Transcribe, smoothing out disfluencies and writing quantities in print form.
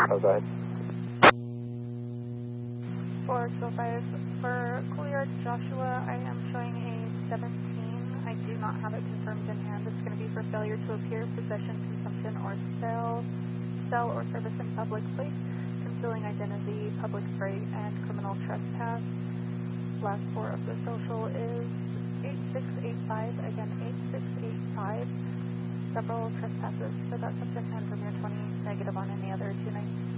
Oh, go ahead. 405 for Cooleyard Joshua, I am showing a 17. I do not have it confirmed in hand. It's going to be for failure to appear, possession, consumption, or sell or service in public place, concealing identity, public freight, and criminal trespass. Last four of the social is 8685, again 8685. Several trespasses for that subject and from your 20 negative on any other 2 nights.